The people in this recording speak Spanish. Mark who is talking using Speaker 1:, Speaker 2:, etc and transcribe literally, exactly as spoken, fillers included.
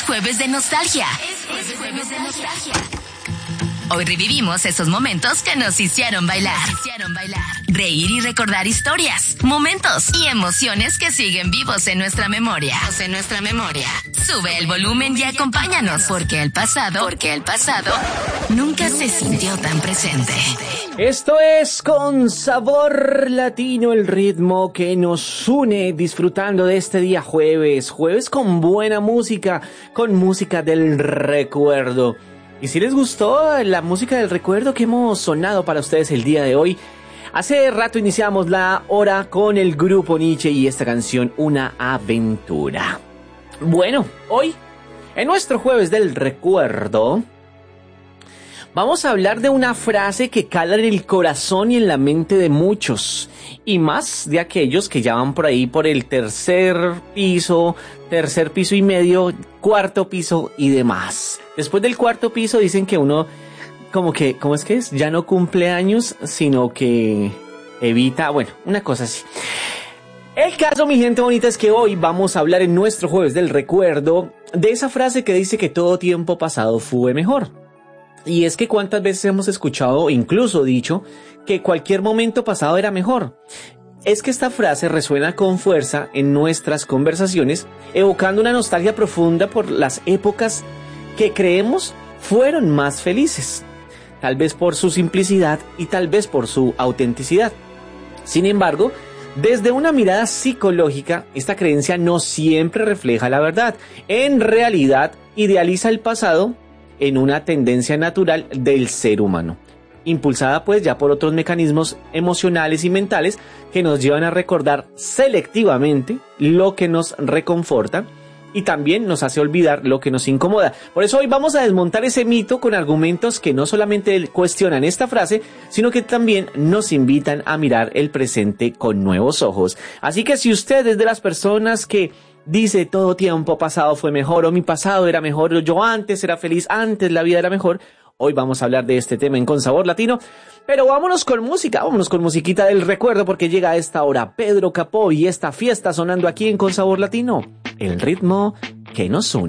Speaker 1: jueves de nostalgia. Es, es jueves de nostalgia. Hoy revivimos esos momentos que nos hicieron bailar. Nos hicieron bailar. Reír y recordar historias, momentos y emociones que siguen vivos en nuestra memoria. En nuestra memoria. Sube el volumen y acompáñanos, porque el pasado, porque el pasado nunca se sintió tan presente.
Speaker 2: Esto es Con Sabor Latino, el ritmo que nos une disfrutando de este día jueves. Jueves con buena música, con música del recuerdo. Y si les gustó la música del recuerdo que hemos sonado para ustedes el día de hoy, hace rato iniciamos la hora con el grupo Nietzsche y esta canción Una Aventura. Bueno, hoy, en nuestro jueves del recuerdo, vamos a hablar de una frase que cala en el corazón y en la mente de muchos, y más de aquellos que ya van por ahí por el tercer piso, tercer piso y medio, cuarto piso y demás. Después del cuarto piso dicen que uno, como que, ¿cómo es que es? Ya no cumple años, sino que evita, bueno, una cosa así. El caso, mi gente bonita, es que hoy vamos a hablar en nuestro jueves del recuerdo de esa frase que dice que todo tiempo pasado fue mejor. Y es que cuántas veces hemos escuchado, incluso dicho, que cualquier momento pasado era mejor. Es que esta frase resuena con fuerza en nuestras conversaciones, evocando una nostalgia profunda por las épocas que creemos fueron más felices. Tal vez por su simplicidad y tal vez por su autenticidad. Sin embargo, desde una mirada psicológica, esta creencia no siempre refleja la verdad. En realidad, idealiza el pasado en una tendencia natural del ser humano, impulsada pues ya por otros mecanismos emocionales y mentales que nos llevan a recordar selectivamente lo que nos reconforta y también nos hace olvidar lo que nos incomoda. Por eso hoy vamos a desmontar ese mito con argumentos que no solamente cuestionan esta frase, sino que también nos invitan a mirar el presente con nuevos ojos. Así que si usted es de las personas que dice todo tiempo pasado fue mejor, o mi pasado era mejor, o yo antes era feliz, antes la vida era mejor, hoy vamos a hablar de este tema en Con Sabor Latino. Pero vámonos con música, vámonos con musiquita del recuerdo, porque llega a esta hora Pedro Capó y esta fiesta sonando aquí en Con Sabor Latino. El ritmo que nos une.